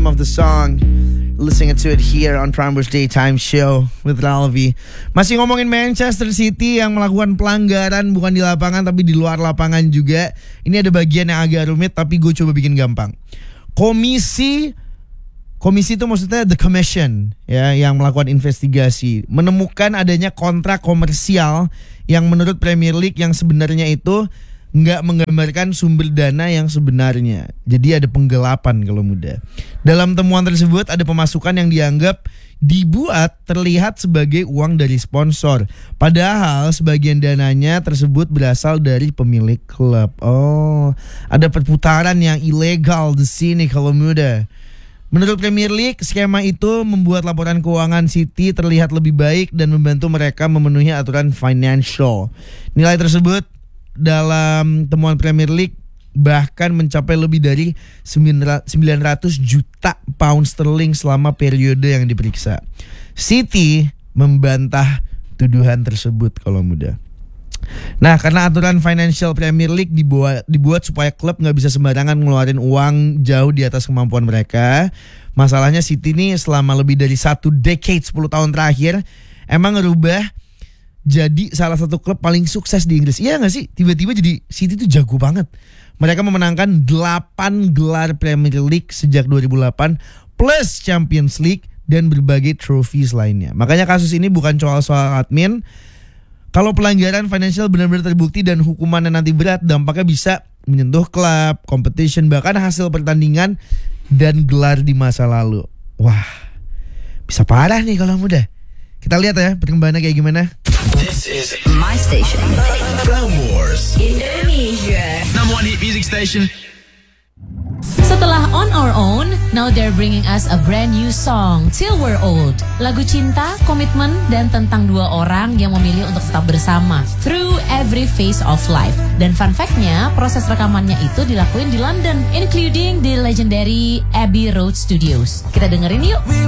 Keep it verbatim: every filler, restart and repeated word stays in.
of the song. Listening to it here on Prambors Daytime Show with Ralvi. Masih ngomongin Manchester City yang melakukan pelanggaran bukan di lapangan tapi di luar lapangan juga. Ini ada bagian yang agak rumit tapi gue coba bikin gampang. Komisi Komisi itu maksudnya the commission ya, yang melakukan investigasi menemukan adanya kontrak komersial yang menurut Premier League yang sebenarnya itu nggak menggambarkan sumber dana yang sebenarnya. Jadi ada penggelapan kalau mudah. Dalam temuan tersebut ada pemasukan yang dianggap dibuat terlihat sebagai uang dari sponsor. Padahal sebagian dananya tersebut berasal dari pemilik klub. Oh, ada perputaran yang ilegal di sini kalau mudah. Menurut Premier League, skema itu membuat laporan keuangan City terlihat lebih baik dan membantu mereka memenuhi aturan financial. Nilai tersebut dalam temuan Premier League bahkan mencapai lebih dari sembilan ratus juta pound sterling selama periode yang diperiksa. City membantah tuduhan tersebut kalau mudah. Nah, karena aturan financial Premier League dibuat, dibuat supaya klub gak bisa sembarangan ngeluarin uang jauh di atas kemampuan mereka. Masalahnya City ini selama lebih dari satu decade, sepuluh tahun terakhir emang ngerubah jadi salah satu klub paling sukses di Inggris. Iya gak sih? Tiba-tiba jadi City tuh jago banget. Mereka memenangkan delapan gelar Premier League sejak dua ribu delapan plus Champions League dan berbagai trophies lainnya. Makanya kasus ini bukan soal-soal admin. Kalau pelanggaran financial benar-benar terbukti dan hukumannya nanti berat, dampaknya bisa menyentuh klub, competition, bahkan hasil pertandingan dan gelar di masa lalu. Wah, bisa parah nih kalau mudah. Kita lihat ya perkembangannya kayak gimana. This is my station. Prambors Indonesia. Number one hit music station. Setelah On Our Own, now they're bringing us a brand new song, Till We're Old. Lagu cinta, komitmen, dan tentang dua orang yang memilih untuk tetap bersama through every phase of life. Dan fun fact-nya, proses rekamannya itu dilakuin di London, including the legendary Abbey Road Studios. Kita dengerin yuk.